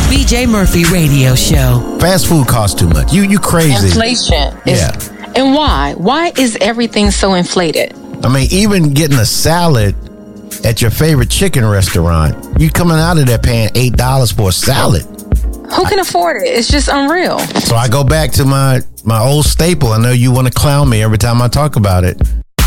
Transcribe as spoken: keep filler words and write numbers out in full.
B J Murphy Radio Show. Fast food costs too much. You you crazy. Inflation. Is, yeah. And why? Why is everything so inflated? I mean, even getting a salad at your favorite chicken restaurant, you coming out of there paying eight dollars for a salad. Who can afford it? It's just unreal. So I go back to my, my old staple. I know you want to clown me every time I talk about it.